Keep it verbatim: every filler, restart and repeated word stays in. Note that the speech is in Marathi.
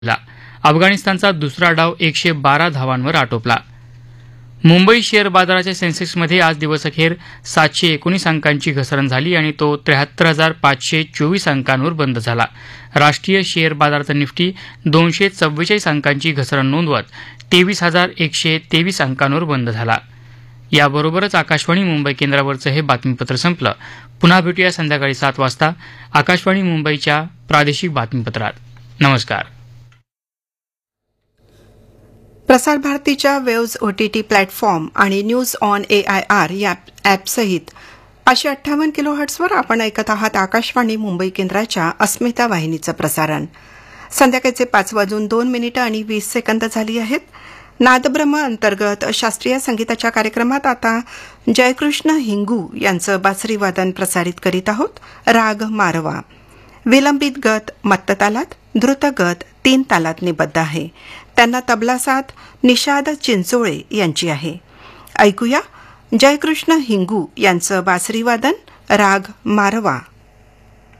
अफगाणिस्तानचा दुसरा डाव एकशे बारा धावांवर आटोपला. मुंबई शेअर बाजाराच्या सेन्सेक्समध्ये आज दिवसअखेर सातशे एकोणीस अंकांची घसरण झाली आणि तो त्र्याहत्तर हजार पाचशे चोवीस अंकांवर बंद झाला. राष्ट्रीय शेअर बाजाराचा निफ्टी दोनशे चव्वेचाळीस अंकांची घसरण नोंदवत तेवीस हजार एकशे तेवीस अंकांवर बंद झाला. याबरोबरच आकाशवाणी मुंबई केंद्रावरचं हे बातमीपत्र संपलं. पुन्हा भेटूया संध्याकाळी सात वाजता आकाशवाणी मुंबईच्या प्रादेशिक बातमीपत्रात. नमस्कार. प्रसार भारतीच्या वेव्ज ओटीटी प्लॅटफॉर्म आणि news on A I R या ॲपसहित पाचशे अठ्ठावन्न किलो हर्ट्सवर आपण ऐकत आहात आकाशवाणी मुंबई केंद्राच्या अस्मिता वाहिनीचं प्रसारण. संध्याकाळचे पाच वाजून दोन मिनिटं आणि वीस सेकंद झाली आहेत. नादब्रह्म अंतर्गत शास्त्रीय संगीताच्या कार्यक्रमात आता जयकृष्ण हिंगू यांचं बासरी वादन प्रसारित करीत आहोत. राग मारवा विलंबित गत मत्त तालात, द्रुत गत तीन तालात निबद्ध आहे. त्यांना तबला साथ निषाद चिंचोळे यांची आहे. ऐकूया जयकृष्ण हिंगू यांचं बासरी वादन राग मारवा.